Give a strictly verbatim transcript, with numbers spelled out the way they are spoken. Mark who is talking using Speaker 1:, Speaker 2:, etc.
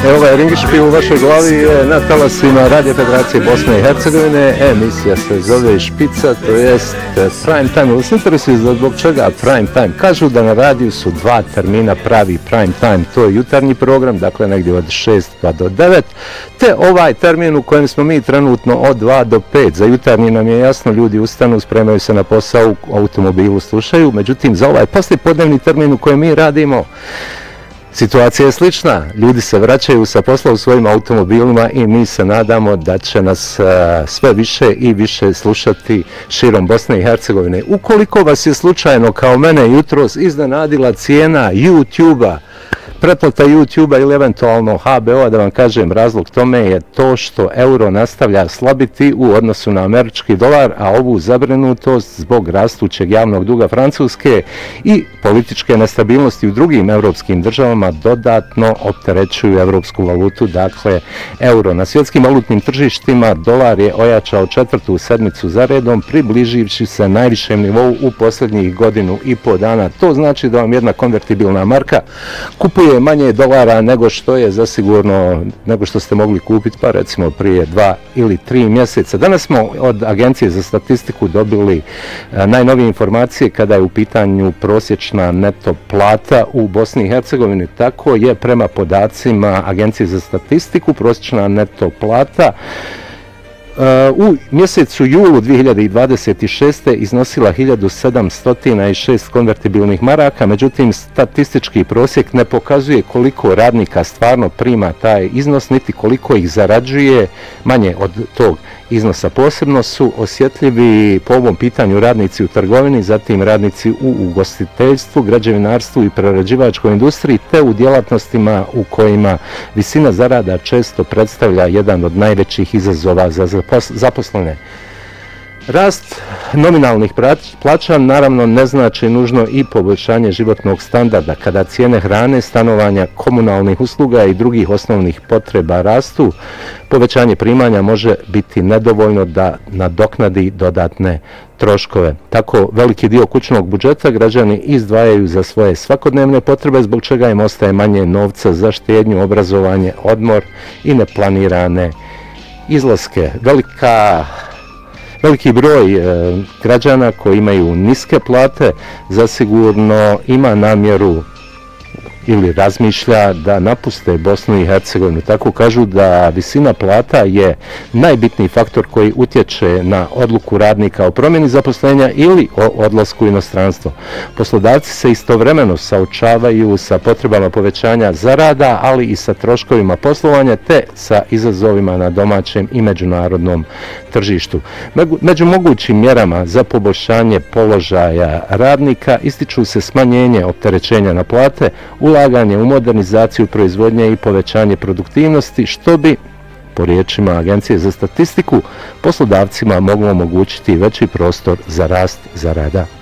Speaker 1: Evo je Ringišpil u vašoj glavi je na talasima Radio Federacije Bosne i Hercegovine. Emisija se zove Špica, to jest Prime Time. Ovo se interesuje zbog čega Prime Time. Kažu da na radiju su dva termina pravi Prime Time. To je jutarnji program, dakle negdje od šest pa do devet. Te ovaj termin u kojem smo mi trenutno od dva do pet. Za jutarnji nam je jasno, ljudi ustanu, spremaju se na posao, u automobilu slušaju. Međutim, za ovaj poslijepodnevni termin u kojem mi radimo, situacija je slična, ljudi se vraćaju sa posla u svojim automobilima i mi se nadamo da će nas uh, sve više i više slušati širom Bosne i Hercegovine. Ukoliko vas je slučajno kao mene jutros iznenadila cijena YouTube-a, pretplata YouTube-a ili eventualno H B O-a, da vam kažem, razlog tome je to što euro nastavlja slabiti u odnosu na američki dolar, a ovu zabrinutost zbog rastućeg javnog duga Francuske i političke nestabilnosti u drugim europskim državama dodatno opterećuju evropsku valutu, dakle euro. Na svjetskim valutnim tržištima dolar je ojačao četvrtu sedmicu za redom, približivši se najvišem nivou u posljednjih godinu i po dana. To znači da vam jedna konvertibilna marka kupuje manje dolara nego što je zasigurno, nego što ste mogli kupiti pa recimo prije dva ili tri mjeseca. Danas smo od Agencije za statistiku dobili a, najnovije informacije kada je u pitanju prosječna neto plata u Bosni i Hercegovini. Tako je prema podacima Agencije za statistiku prosječna neto plata Uh, u mjesecu julu dvije hiljade dvadeset šeste. iznosila hiljadu sedamsto šest konvertibilnih maraka, međutim statistički prosjek ne pokazuje koliko radnika stvarno prima taj iznos, niti koliko ih zarađuje manje od tog iznosa. Posebno su osjetljivi po ovom pitanju radnici u trgovini, zatim radnici u ugostiteljstvu, građevinarstvu i prerađivačkoj industriji, te u djelatnostima u kojima visina zarada često predstavlja jedan od najvećih izazova za zaposlene. Rast nominalnih plaća naravno ne znači nužno i poboljšanje životnog standarda. Kada cijene hrane, stanovanja, komunalnih usluga i drugih osnovnih potreba rastu, povećanje primanja može biti nedovoljno da nadoknadi dodatne troškove. Tako veliki dio kućnog budžeta građani izdvajaju za svoje svakodnevne potrebe, zbog čega im ostaje manje novca za štednju, obrazovanje, odmor i neplanirane izlaske. Velika Veliki broj e, građana koji imaju niske plate zasigurno ima namjeru ili razmišlja da napuste Bosnu i Hercegovinu. Tako kažu da visina plata je najbitniji faktor koji utječe na odluku radnika o promjeni zaposlenja ili o odlasku u inostranstvo. Poslodavci se istovremeno suočavaju sa potrebama povećanja zarada, ali i sa troškovima poslovanja te sa izazovima na domaćem i međunarodnom tržištu. Među mogućim mjerama za poboljšanje položaja radnika ističu se smanjenje opterećenja na plate, ulaganje u modernizaciju proizvodnje i povećanje produktivnosti, što bi, po riječima Agencije za statistiku, poslodavcima moglo omogućiti veći prostor za rast zarada.